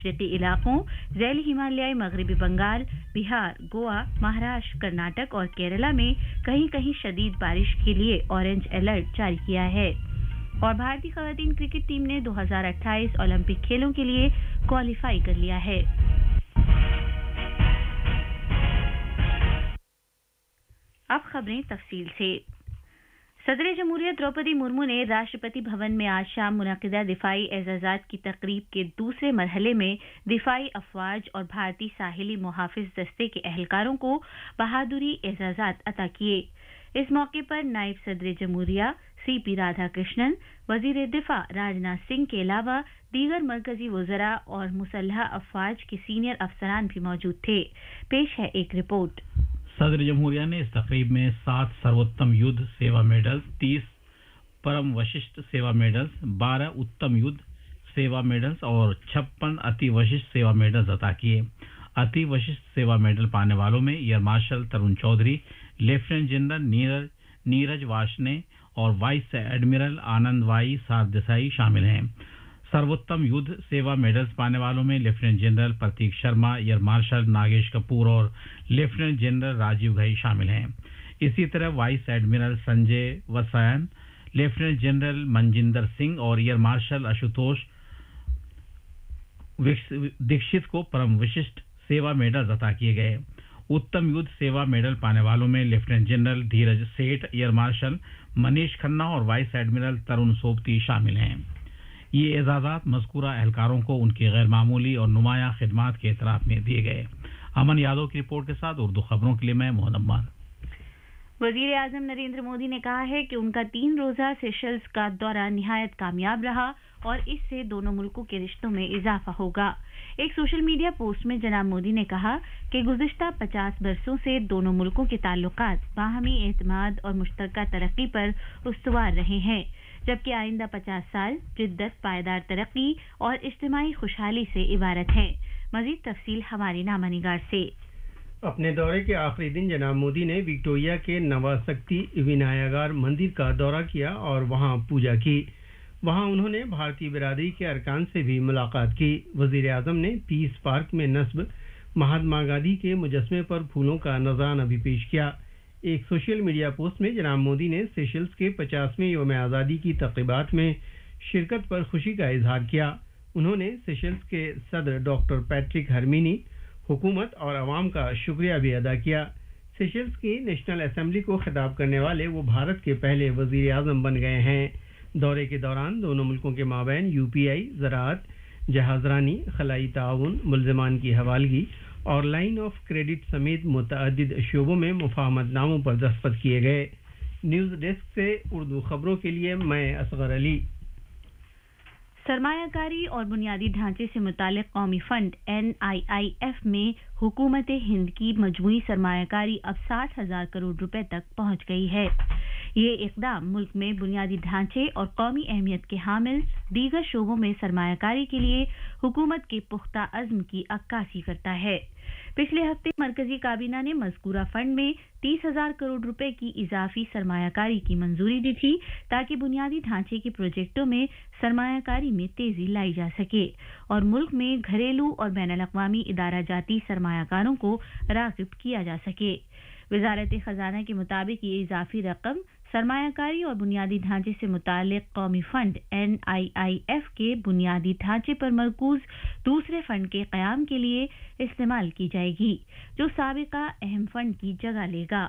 मशरक़ी इलाकों, ज़ैली हिमालयाई मगरबी बंगाल, बिहार, गोवा, महाराष्ट्र, कर्नाटक और केरला में कहीं-कहीं शदीद बारिश के लिए ऑरेंज अलर्ट जारी किया है। और भारतीय ख़वातीन क्रिकेट टीम ने 2028 ओलंपिक खेलों के लिए क्वालिफाई कर लिया है। अब खबरें तफसील से। सदर जमहूरियत द्रौपदी मुर्मू ने राष्ट्रपति भवन में आज शाम मुनक़िदा दिफाई एजाज़ात की तकरीब के दूसरे मरहले में दिफाई अफ़वाज और भारतीय साहिली मुहाफ़िज़ दस्ते के एहलकारों को बहादुरी एजाज़ात अता किए। इस मौके पर नायब सदर जमहूरिया सीपी राधाकृष्णन, वज़ीर दिफ़ा राजनाथ सिंह के अलावा दीगर मरकज़ी वज़रा और मुसल्लह अफ़वाज के सीनियर अफसरान भी मौजूद थे। पेश है एक रिपोर्ट। सदर जमहूरिया ने इस तकरीब में 7 सर्वोत्तम युद्ध सेवा मेडल्स, 30 परम वशिष्ठ सेवा मेडल्स, 12 उत्तम युद्ध सेवा मेडल्स और 56 अति वशिष्ठ सेवा मेडल्स अता किए। अति वशिष्ठ सेवा मेडल पाने वालों में एयर मार्शल तरुण चौधरी, लेफ्टिनेंट जनरल नीरज वार्ष्णे और वाइस एडमिरल आनंद वाई सारदेसाई शामिल हैं। सर्वोत्तम युद्ध सेवा मेडल्स पाने वालों में लेफ्टिनेंट जनरल प्रतीक शर्मा, एयर मार्शल नागेश कपूर और लेफ्टिनेंट जनरल राजीव घई शामिल हैं। इसी तरह vice admiral Sanjay वसायन, lieutenant general Manjinder Singh और एयर मार्शल आशुतोष दीक्षित को परम विशिष्ट सेवा मेडल्स अता किए गए। उत्तम युद्ध सेवा मेडल पाने वालों में लेफ्टिनेंट जनरल धीरज सेठ, एयर मार्शल मनीष खन्ना और वाइस एडमिरल तरुण सोबती शामिल हैं। ये एजाज़ात मज़कूरा एहलकारों को उनकी गैर मामूली और नुमायाँ खिदमात के एतराफ़ में दिए गए। अमन यादव की रिपोर्ट के साथ उर्दू खबरों के लिए मैं मोहम्मद अम्मार। वज़ीर आज़म नरेंद्र मोदी ने कहा है कि उनका 3 रोज़ा सेशल्स का दौरा निहायत कामयाब रहा और इससे दोनों मुल्कों के रिश्तों में इजाफा होगा। एक सोशल मीडिया पोस्ट में जनाब मोदी ने कहा कि गुज़िश्ता 50 बरसों से दोनों मुल्कों के ताल्लुकात बाहमी एतमाद और मुश्तरका तरक्की पर उस्तवार रहे हैं, जबकि आइंदा 50 साल जिद्दत, पायदार तरक्की और इज्तिमाई खुशहाली से इबारत हैं। मज़ीद तफसील हमारे नामानिगार से। अपने दौरे के आखिरी दिन जनाब मोदी ने विक्टोरिया के नवाशक्ति विनायगार मंदिर का दौरा किया और वहां पूजा की। वहां उन्होंने भारतीय बिरादरी के अरकान से भी मुलाकात की। वज़ीर आज़म ने पीस पार्क में नस्ब महात्मा गांधी के मुजस्मे पर फूलों का नज़राना भी पेश किया। एक सोशल मीडिया पोस्ट में जनाब मोदी ने सेशल्स के 50वें यौम आज़ादी की तक़रीबात में शिरकत पर खुशी का इजहार किया। उन्होंने सेशल्स के सदर डॉक्टर पैट्रिक हरमिनी, हुकूमत और अवाम का शुक्रिया भी अदा किया। सेशल्स की नेशनल असेंबली को खिताब करने वाले वो भारत के पहले वज़ीर आज़म बन गए हैं। दौरे के दौरान दोनों मुल्कों के माबैन यूपीआई, ज़राअत, जहाज़रानी, खलाई ताउन, मुल्ज़मान की हवालगी और लाइन ऑफ क्रेडिट समेत मुतअद्दिद शोबों में मुफाहमतनामों पर दस्तखत किए गए। न्यूज़ डेस्क से उर्दू खबरों के लिए मैं असगर अली। सरमायाकारी और बुनियादी ढांचे से मुतालिक कौमी फंड NIIF में हुकूमत हिंद की मजमूई सरमायाकारी अब 60,000 करोड़ रुपए तक पहुंच गई है। ये इक़दाम मुल्क में बुनियादी ढांचे और कौमी अहमियत के हामिल दीगर शोबों में सरमायाकारी के लिए हुकूमत के पुख्ता अज़्म की अक्कासी करता है। पिछले हफ्ते मरकजी काबीना ने मज़कूरा फंड में 30,000 करोड़ रुपए की इजाफी सरमायाकारी की मंजूरी दी थी ताकि बुनियादी ढांचे के प्रोजेक्टों में सरमायाकारी में तेजी लाई जा सके और मुल्क में घरेलू और बैनुल-अक़वामी इदारा जाती सरमायाकारों को राग़िब किया जा सके। वज़ारत ख़ज़ाना के मुताबिक ये इजाफी रकम सरमायाकारी और बुनियादी ढांचे से मुतालिक कौमी फंड NIIF के बुनियादी ढांचे पर मरकूज दूसरे फंड के क़याम के लिए इस्तेमाल की जाएगी, जो साबिका अहम फंड की जगह लेगा।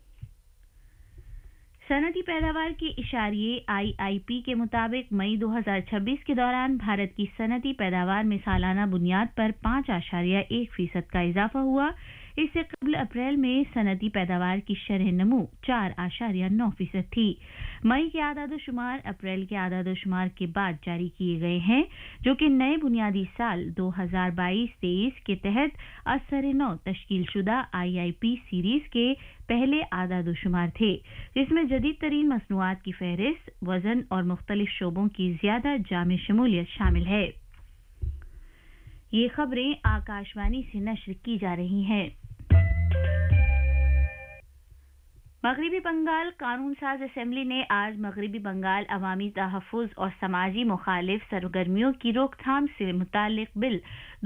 सनती पैदावार के इशारिये IIP के मुताबिक मई 2026 के दौरान भारत की सनती पैदावार में सालाना बुनियाद पर 5.1% का इजाफा हुआ। इससे कबल अप्रैल में सनती पैदावार की शरह नमू 4.9% थी। मई के आदाद-ओ-शुमार अप्रैल के आदाद-ओ-शुमार के बाद जारी किए गए हैं, जो कि नए बुनियादी साल 2022-23 के तहत असर-ए-नौ तश्कील शुदा IIP सीरीज के पहले आदाद-ओ-शुमार थे, जिसमें जदीद तरीन मसनूआत की फहरिस्त, वजन और मुख्तलिफ शोबों की ज्यादा जामे शमूलियत शामिल है। ये खबरें आकाशवाणी से नश्र की जा रही हैं। मगरबी बंगाल कानून साज असेंबली ने आज मगरबी बंगाल अवामी तहफ़्फ़ुज़ और समाजी मुखालिफ सरगर्मियों की रोकथाम से मुताल्लिक़ बिल